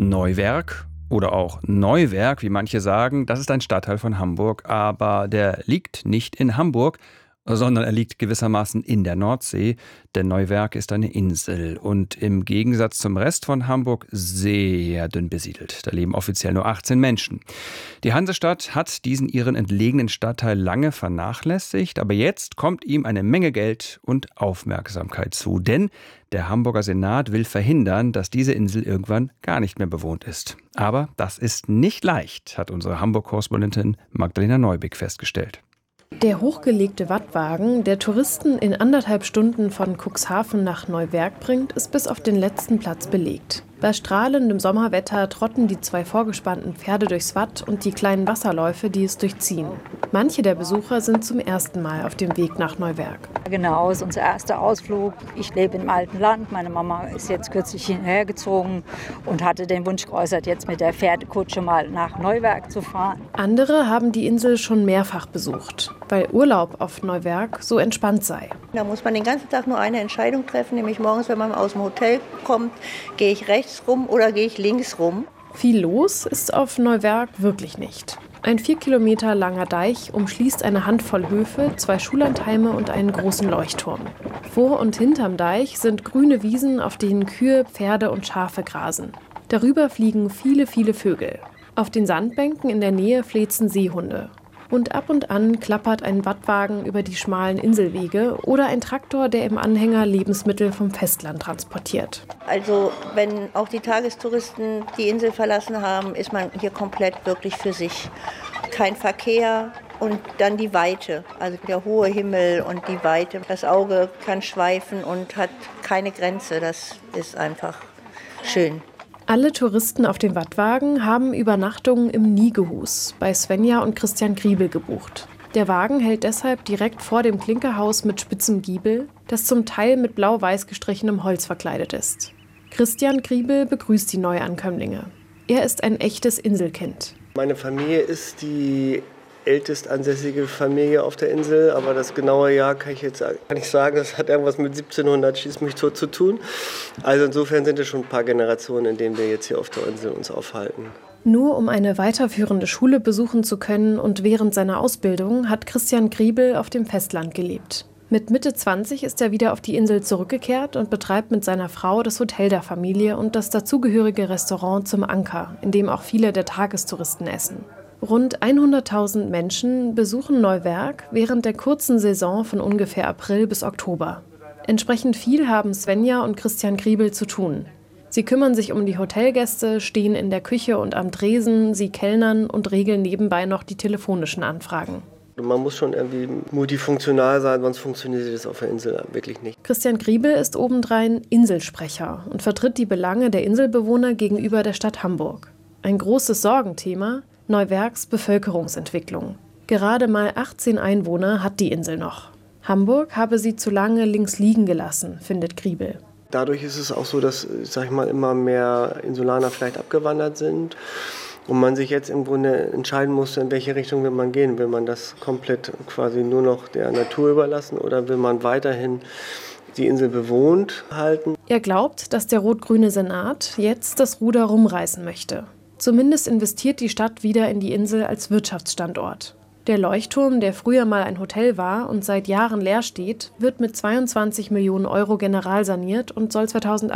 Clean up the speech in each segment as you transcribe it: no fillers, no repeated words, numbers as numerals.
Neuwerk oder auch Neuwerk, wie manche sagen, das ist ein Stadtteil von Hamburg, aber der liegt nicht in Hamburg, sondern er liegt gewissermaßen in der Nordsee, denn Neuwerk ist eine Insel und im Gegensatz zum Rest von Hamburg sehr dünn besiedelt. Da leben offiziell nur 18 Menschen. Die Hansestadt hat diesen ihren entlegenen Stadtteil lange vernachlässigt, aber jetzt kommt ihm eine Menge Geld und Aufmerksamkeit zu, denn der Hamburger Senat will verhindern, dass diese Insel irgendwann gar nicht mehr bewohnt ist. Aber das ist nicht leicht, hat unsere Hamburg-Korrespondentin Magdalena Neubig festgestellt. Der hochgelegte Wattwagen, der Touristen in 1,5 Stunden von Cuxhaven nach Neuwerk bringt, ist bis auf den letzten Platz belegt. Bei strahlendem Sommerwetter trotten die 2 vorgespannten Pferde durchs Watt und die kleinen Wasserläufe, die es durchziehen. Manche der Besucher sind zum ersten Mal auf dem Weg nach Neuwerk. Genau, es ist unser erster Ausflug. Ich lebe im alten Land. Meine Mama ist jetzt kürzlich hierher gezogen und hatte den Wunsch geäußert, jetzt mit der Pferdekutsche mal nach Neuwerk zu fahren. Andere haben die Insel schon mehrfach besucht, weil Urlaub auf Neuwerk so entspannt sei. Da muss man den ganzen Tag nur eine Entscheidung treffen, nämlich morgens, wenn man aus dem Hotel kommt, gehe ich rechts rum oder gehe ich links rum. Viel los ist auf Neuwerk wirklich nicht. Ein 4 Kilometer langer Deich umschließt eine Handvoll Höfe, 2 Schullandheime und einen großen Leuchtturm. Vor und hinterm Deich sind grüne Wiesen, auf denen Kühe, Pferde und Schafe grasen. Darüber fliegen viele, viele Vögel. Auf den Sandbänken in der Nähe flezen Seehunde. Und ab und an klappert ein Wattwagen über die schmalen Inselwege oder ein Traktor, der im Anhänger Lebensmittel vom Festland transportiert. Also wenn auch die Tagestouristen die Insel verlassen haben, ist man hier komplett wirklich für sich. Kein Verkehr und dann die Weite, also der hohe Himmel und die Weite. Das Auge kann schweifen und hat keine Grenze, das ist einfach schön. Alle Touristen auf dem Wattwagen haben Übernachtungen im Niegehus bei Svenja und Christian Griebel gebucht. Der Wagen hält deshalb direkt vor dem Klinkerhaus mit spitzem Giebel, das zum Teil mit blau-weiß gestrichenem Holz verkleidet ist. Christian Griebel begrüßt die Neuankömmlinge. Er ist ein echtes Inselkind. Meine Familie ist die ältest ansässige Familie auf der Insel, aber das genaue Jahr kann ich nicht sagen. Das hat irgendwas mit 1700 schieß mich tot zu tun. Also insofern sind es schon ein paar Generationen, in denen wir jetzt hier auf der Insel uns aufhalten. Nur um eine weiterführende Schule besuchen zu können und während seiner Ausbildung hat Christian Griebel auf dem Festland gelebt. Mit Mitte 20 ist er wieder auf die Insel zurückgekehrt und betreibt mit seiner Frau das Hotel der Familie und das dazugehörige Restaurant Zum Anker, in dem auch viele der Tagestouristen essen. Rund 100.000 Menschen besuchen Neuwerk während der kurzen Saison von ungefähr April bis Oktober. Entsprechend viel haben Svenja und Christian Griebel zu tun. Sie kümmern sich um die Hotelgäste, stehen in der Küche und am Tresen, sie kellnern und regeln nebenbei noch die telefonischen Anfragen. Man muss schon irgendwie multifunktional sein, sonst funktioniert das auf der Insel wirklich nicht. Christian Griebel ist obendrein Inselsprecher und vertritt die Belange der Inselbewohner gegenüber der Stadt Hamburg. Ein großes Sorgenthema: Neuwerks Bevölkerungsentwicklung. Gerade mal 18 Einwohner hat die Insel noch. Hamburg habe sie zu lange links liegen gelassen, findet Griebel. Dadurch ist es auch so, dass, immer mehr Insulaner vielleicht abgewandert sind und man sich jetzt im Grunde entscheiden muss, in welche Richtung will man gehen. Will man das komplett quasi nur noch der Natur überlassen oder will man weiterhin die Insel bewohnt halten? Er glaubt, dass der rot-grüne Senat jetzt das Ruder rumreißen möchte. Zumindest investiert die Stadt wieder in die Insel als Wirtschaftsstandort. Der Leuchtturm, der früher mal ein Hotel war und seit Jahren leer steht, wird mit 22 Millionen Euro generalsaniert und soll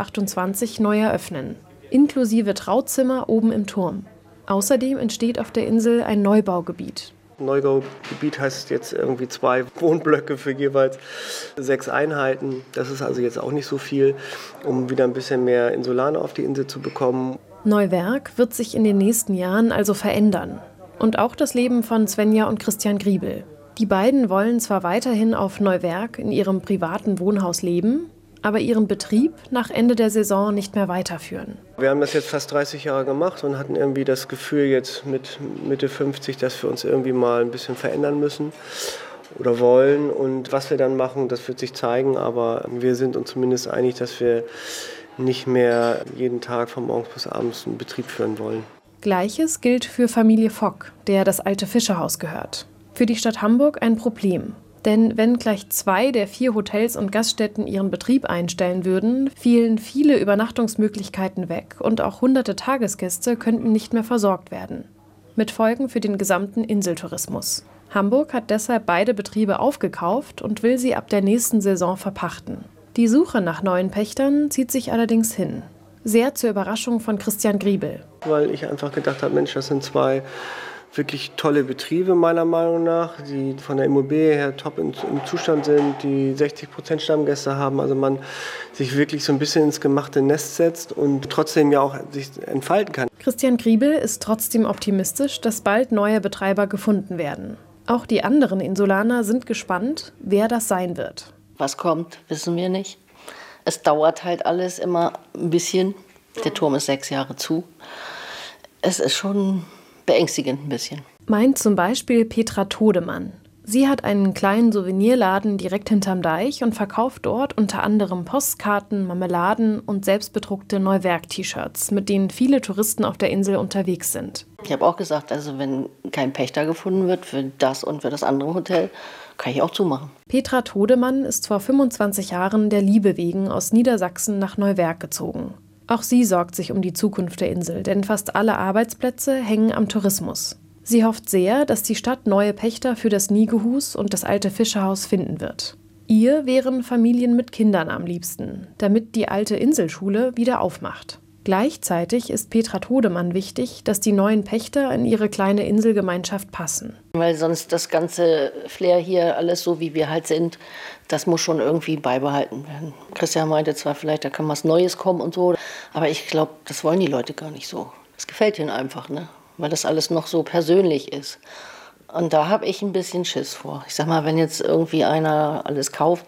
2028 neu eröffnen. Inklusive Trauzimmer oben im Turm. Außerdem entsteht auf der Insel ein Neubaugebiet. Neubaugebiet heißt jetzt irgendwie 2 Wohnblöcke für jeweils 6 Einheiten. Das ist also jetzt auch nicht so viel, um wieder ein bisschen mehr Insulaner auf die Insel zu bekommen. Neuwerk wird sich in den nächsten Jahren also verändern. Und auch das Leben von Svenja und Christian Griebel. Die beiden wollen zwar weiterhin auf Neuwerk in ihrem privaten Wohnhaus leben, aber ihren Betrieb nach Ende der Saison nicht mehr weiterführen. Wir haben das jetzt fast 30 Jahre gemacht und hatten irgendwie das Gefühl jetzt mit Mitte 50, dass wir uns irgendwie mal ein bisschen verändern müssen oder wollen. Und was wir dann machen, das wird sich zeigen, aber wir sind uns zumindest einig, dass wir nicht mehr jeden Tag von morgens bis abends einen Betrieb führen wollen. Gleiches gilt für Familie Fock, der das alte Fischerhaus gehört. Für die Stadt Hamburg ein Problem. Denn wenn gleich 2 der 4 Hotels und Gaststätten ihren Betrieb einstellen würden, fielen viele Übernachtungsmöglichkeiten weg und auch hunderte Tagesgäste könnten nicht mehr versorgt werden. Mit Folgen für den gesamten Inseltourismus. Hamburg hat deshalb beide Betriebe aufgekauft und will sie ab der nächsten Saison verpachten. Die Suche nach neuen Pächtern zieht sich allerdings hin. Sehr zur Überraschung von Christian Griebel. Weil ich einfach gedacht habe, Mensch, das sind 2 wirklich tolle Betriebe meiner Meinung nach, die von der Immobilie her top im Zustand sind, die 60% Stammgäste haben, also man sich wirklich so ein bisschen ins gemachte Nest setzt und trotzdem ja auch sich entfalten kann. Christian Griebel ist trotzdem optimistisch, dass bald neue Betreiber gefunden werden. Auch die anderen Insulaner sind gespannt, wer das sein wird. Was kommt, wissen wir nicht. Es dauert halt alles immer ein bisschen. Der Turm ist 6 Jahre zu. Es ist schon beängstigend ein bisschen. Meint zum Beispiel Petra Todemann. Sie hat einen kleinen Souvenirladen direkt hinterm Deich und verkauft dort unter anderem Postkarten, Marmeladen und selbstbedruckte Neuwerk-T-Shirts, mit denen viele Touristen auf der Insel unterwegs sind. Ich habe auch gesagt, also wenn kein Pächter gefunden wird für das und für das andere Hotel, kann ich auch zumachen. Petra Todemann ist vor 25 Jahren der Liebe wegen aus Niedersachsen nach Neuwerk gezogen. Auch sie sorgt sich um die Zukunft der Insel, denn fast alle Arbeitsplätze hängen am Tourismus. Sie hofft sehr, dass die Stadt neue Pächter für das Niegehus und das alte Fischerhaus finden wird. Ihr wären Familien mit Kindern am liebsten, damit die alte Inselschule wieder aufmacht. Gleichzeitig ist Petra Todemann wichtig, dass die neuen Pächter in ihre kleine Inselgemeinschaft passen. Weil sonst das ganze Flair hier, alles so wie wir halt sind, das muss schon irgendwie beibehalten werden. Christian meinte zwar, vielleicht da kann was Neues kommen und so, aber ich glaube, das wollen die Leute gar nicht so. Das gefällt ihnen einfach, ne? Weil das alles noch so persönlich ist. Und da habe ich ein bisschen Schiss vor. Ich sag mal, wenn jetzt irgendwie einer alles kauft,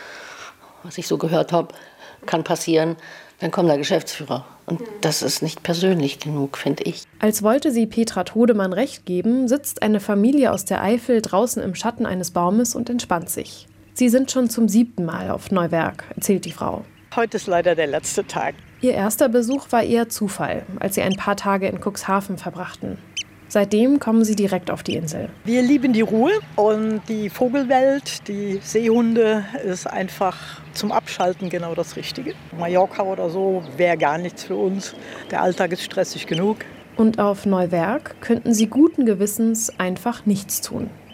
was ich so gehört habe, kann passieren, dann kommt der Geschäftsführer. Und das ist nicht persönlich genug, finde ich. Als wollte sie Petra Todemann recht geben, sitzt eine Familie aus der Eifel draußen im Schatten eines Baumes und entspannt sich. Sie sind schon zum 7. Mal auf Neuwerk, erzählt die Frau. Heute ist leider der letzte Tag. Ihr erster Besuch war eher Zufall, als sie ein paar Tage in Cuxhaven verbrachten. Seitdem kommen sie direkt auf die Insel. Wir lieben die Ruhe und die Vogelwelt, die Seehunde ist einfach zum Abschalten genau das Richtige. Mallorca oder so wäre gar nichts für uns. Der Alltag ist stressig genug. Und auf Neuwerk könnten sie guten Gewissens einfach nichts tun.